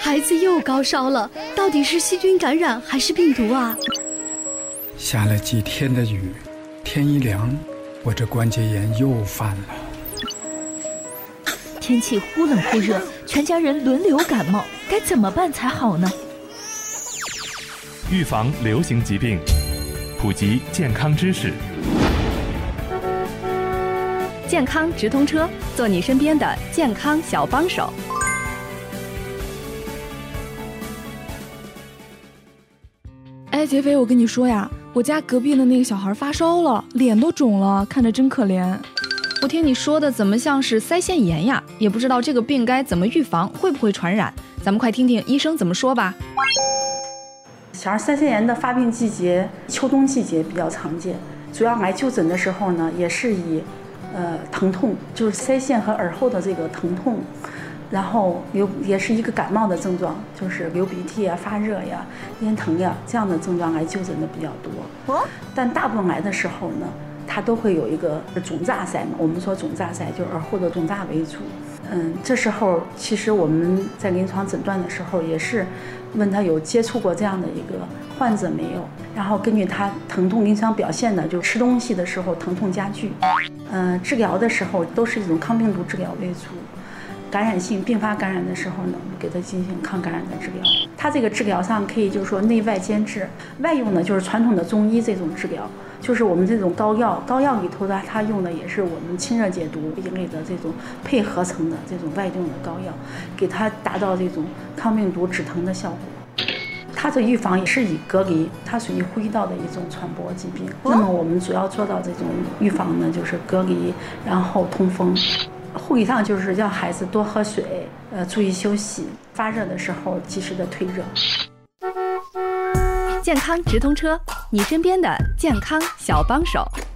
孩子又高烧了，到底是细菌感染还是病毒啊？ 下了几天的雨，天一凉，我这关节炎又犯了。 天气忽冷忽热，全家人轮流感冒，该怎么办才好呢？ 预防流行疾病，普及健康知识。 健康直通车，做你身边的健康小帮手。 哎，劫匪，我跟你说呀，我家隔壁的那个小孩发烧了，脸都肿了，看着真可怜。 我听你说的怎么像是腮腺炎呀？也不知道这个病该怎么预防，会不会传染？咱们快听听医生怎么说吧。 小儿腮腺炎的发病季节，秋冬季节比较常见。主要来就诊的时候呢，也是以疼痛，就是腮腺和耳后的这个疼痛，然后也是一个感冒的症状，就是流鼻涕啊、发热呀、咽疼呀这样的症状来就诊的比较多。但大部分来的时候呢，它都会有一个肿炸腮嘛，我们说肿炸腮就是耳后的肿炸为主。这时候其实我们在临床诊断的时候也是问他有接触过这样的一个患者没有，然后根据他疼痛临床表现呢，就吃东西的时候疼痛加剧。治疗的时候都是一种抗病毒治疗为主。感染性并发感染的时候呢，我们给他进行抗感染的治疗。它这个治疗上可以就是说内外兼治，外用呢就是传统的中医这种治疗，就是我们这种膏药里头的它用的也是我们清热解毒一类的这种配合成的这种外用的膏药，给它达到这种抗病毒止疼的效果。它的预防也是以隔离，它属于呼吸道的一种传播疾病。那么我们主要做到这种预防呢，就是隔离，然后通风。护理上就是让孩子多喝水，注意休息，发热的时候及时的退热。 健康直通车，你身边的健康小帮手。